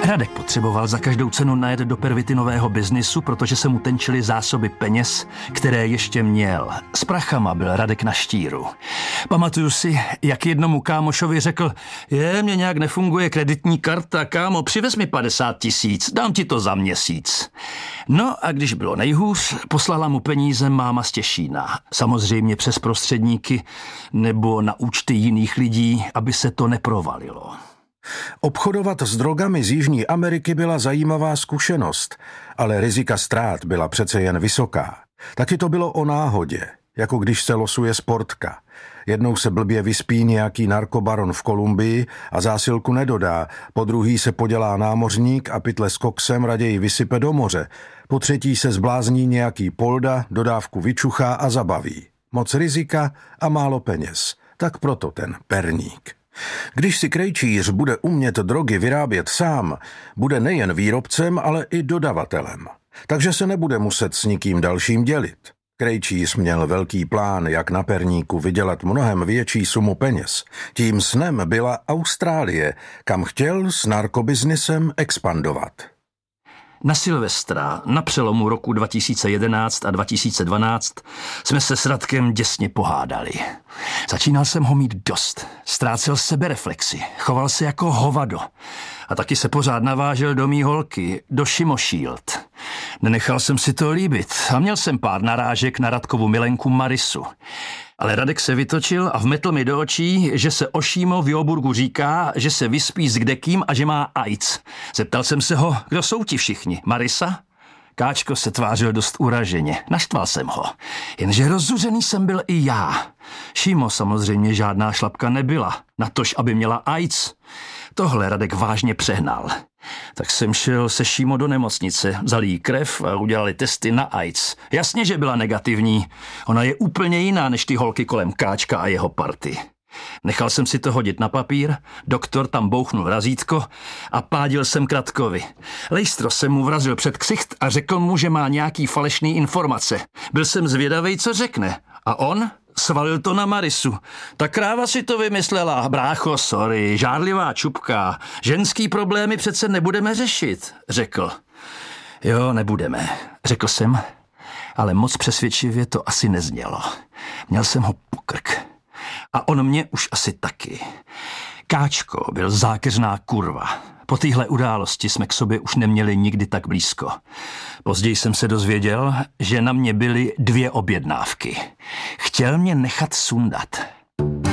Radek potřeboval za každou cenu najet do pervitinového biznisu, protože se mu tenčily zásoby peněz, které ještě měl. S prachama byl Radek na štíru. Pamatuju si, jak jednomu kámošovi řekl: mně nějak nefunguje kreditní karta, kámo, přivez mi 50 000, dám ti to za měsíc. No a když bylo nejhůř, poslala mu peníze máma z Těšína. Samozřejmě přes prostředníky nebo na účty jiných lidí, aby se to neprovalilo. Obchodovat s drogami z Jižní Ameriky byla zajímavá zkušenost, ale rizika ztrát byla přece jen vysoká. Taky to bylo o náhodě, jako když se losuje sportka. Jednou se blbě vyspí nějaký narkobaron v Kolumbii a zásilku nedodá, po druhý se podělá námořník a pytle s koksem raději vysype do moře, po třetí se zblázní nějaký polda, dodávku vyčuchá a zabaví. Moc rizika a málo peněz, tak proto ten perník. Když si krejčíř bude umět drogy vyrábět sám, bude nejen výrobcem, ale i dodavatelem. Takže se nebude muset s nikým dalším dělit. Krejčíř měl velký plán, jak na perníku vydělat mnohem větší sumu peněz. Tím snem byla Austrálie, kam chtěl s narkobiznisem expandovat. Na Silvestra, na přelomu roku 2011 a 2012, jsme se s Radkem děsně pohádali. Začínal jsem ho mít dost. Ztrácel sebereflexi, choval se jako hovado. A taky se pořád navážel do mý holky, do Shimo Shield. Nenechal jsem si to líbit a měl jsem pár narážek na Radkovu milenku Marisu. Ale Radek se vytočil a vmetl mi do očí, že se o Shimo v Joburgu říká, že se vyspí s kdekým a že má AIDS. Zeptal jsem se ho, kdo jsou ti všichni, Marisa? Káčko se tvářil dost uraženě, naštval jsem ho. Jenže rozzuřený jsem byl i já. Shimo samozřejmě žádná šlapka nebyla, natož aby měla AIDS. Tohle Radek vážně přehnal. Tak jsem šel se Shimo do nemocnice, vzali jí krev a udělali testy na AIDS. Jasně, že byla negativní. Ona je úplně jiná než ty holky kolem Káčka a jeho party. Nechal jsem si to hodit na papír, doktor tam bouchnul razítko a pádil jsem Kratkovi. Lejstro jsem mu vrazil před ksicht a řekl mu, že má nějaký falešný informace. Byl jsem zvědavej, co řekne. A on svalil to na Marisu. Ta kráva si to vymyslela. Brácho, sorry, žárlivá čupka. Ženský problémy přece nebudeme řešit, řekl. Jo, nebudeme, řekl jsem, ale moc přesvědčivě to asi neznělo. Měl jsem ho po krk. A on mě už asi taky. Káčko byl zákeřná kurva. Po téhle události jsme k sobě už neměli nikdy tak blízko. Později jsem se dozvěděl, že na mě byly 2 objednávky. Chtěl mě nechat sundat.